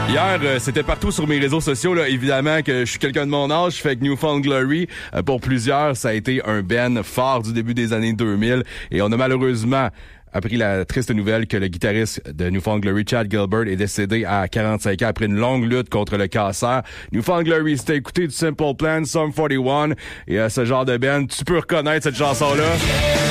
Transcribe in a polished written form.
Hier, c'était partout sur mes réseaux sociaux, là, évidemment que je suis quelqu'un de mon âge, fait que New Found Glory, pour plusieurs, ça a été un band fort du début des années 2000, et on a malheureusement appris la triste nouvelle que le guitariste de New Found Glory, Chad Gilbert, est décédé à 45 ans après une longue lutte contre le cancer. New Found Glory, c'était écouté du Simple Plan, Sum 41, et ce genre de band, tu peux reconnaître cette chanson-là.